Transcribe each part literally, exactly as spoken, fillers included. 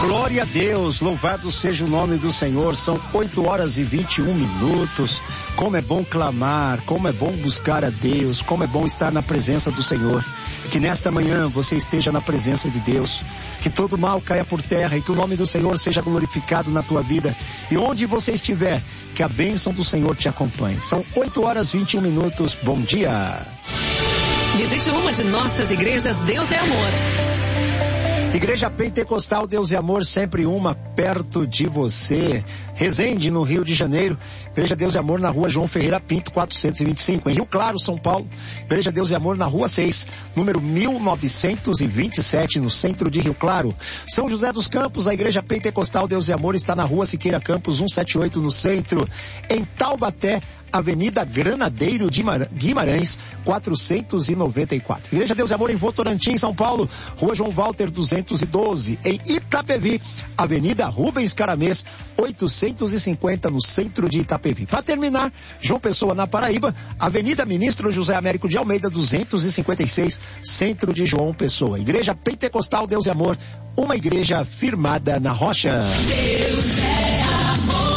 Glória a Deus, louvado seja o nome do Senhor. São oito horas e vinte e um minutos. Como é bom clamar, como é bom buscar a Deus, como é bom estar na presença do Senhor. Que nesta manhã você esteja na presença de Deus, que todo mal caia por terra e que o nome do Senhor seja glorificado na tua vida. E onde você estiver, que a bênção do Senhor te acompanhe. São oito horas e vinte e um minutos. Bom dia. Visite uma de nossas igrejas, Deus é Amor. Igreja Pentecostal Deus e Amor, sempre uma perto de você. Resende, no Rio de Janeiro. Igreja Deus e Amor na rua João Ferreira Pinto, quatrocentos e vinte e cinco. Em Rio Claro, São Paulo. Igreja Deus e Amor na rua seis, número mil novecentos e vinte e sete, no centro de Rio Claro. São José dos Campos, a Igreja Pentecostal Deus e Amor está na rua Siqueira Campos, cento e setenta e oito, no centro. Em Taubaté, Avenida Granadeiro de Guimarães, quatrocentos e noventa e quatro. Igreja Deus e Amor em Votorantim, São Paulo, Rua João Walter duzentos e doze. Em Itapevi, Avenida Rubens Caramês, oitocentos e cinquenta, no centro de Itapevi. Para terminar, João Pessoa, na Paraíba, Avenida Ministro José Américo de Almeida duzentos e cinquenta e seis, centro de João Pessoa. Igreja Pentecostal Deus e Amor, uma igreja firmada na rocha. Deus é amor.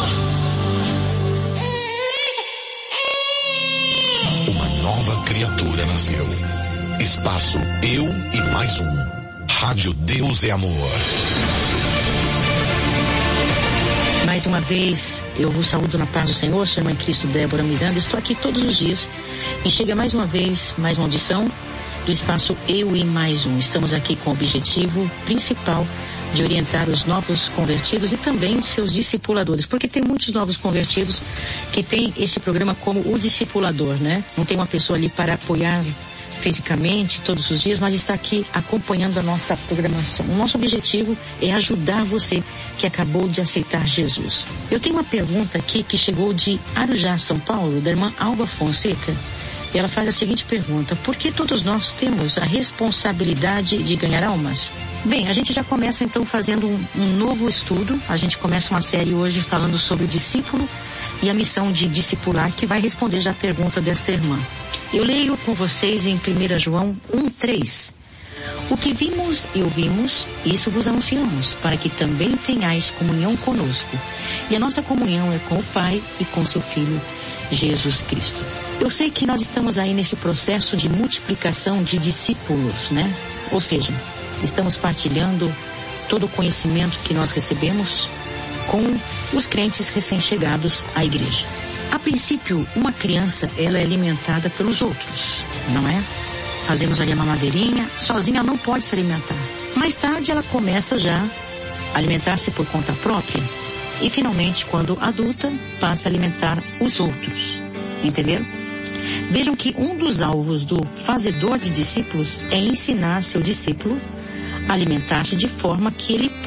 Nova criatura nasceu. Espaço Eu e Mais Um. Rádio Deus é Amor. Mais uma vez, eu vos saúdo na paz do Senhor, sua irmã em Cristo Débora Miranda. Estou aqui todos os dias e chega mais uma vez, mais uma audição do Espaço Eu e Mais Um. Estamos aqui com o objetivo principal de orientar os novos convertidos e também seus discipuladores, porque tem muitos novos convertidos que têm este programa como o discipulador, né? Não tem uma pessoa ali para apoiar fisicamente todos os dias, mas está aqui acompanhando a nossa programação. O nosso objetivo é ajudar você que acabou de aceitar Jesus. Eu tenho uma pergunta aqui que chegou de Arujá, São Paulo, da irmã Alba Fonseca. Ela faz a seguinte pergunta: por que todos nós temos a responsabilidade de ganhar almas? Bem, a gente já começa então fazendo um, um novo estudo. A gente começa uma série hoje falando sobre o discípulo e a missão de discipular, que vai responder já a pergunta desta irmã. Eu leio com vocês em primeira João um, três. O que vimos e ouvimos, isso vos anunciamos, para que também tenhais comunhão conosco. E a nossa comunhão é com o Pai e com seu Filho, Jesus Cristo. Eu sei que nós estamos aí nesse processo de multiplicação de discípulos, né? Ou seja, estamos partilhando todo o conhecimento que nós recebemos com os crentes recém-chegados à igreja. A princípio, uma criança, ela é alimentada pelos outros, não é? Fazemos ali a mamadeirinha, sozinha ela não pode se alimentar. Mais tarde ela começa já a alimentar-se por conta própria e finalmente, quando adulta, passa a alimentar os outros. Entenderam? Vejam que um dos alvos do fazedor de discípulos é ensinar seu discípulo a alimentar-se de forma que ele